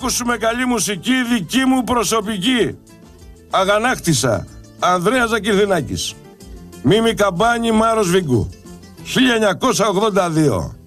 Ακούσουμε καλή μουσική, δική μου προσωπική. Αγανάκτησα, Ανδρέας Ζακυρδινάκης. Μίμη Καμπάνη, Μάρος Βίγκου. 1982.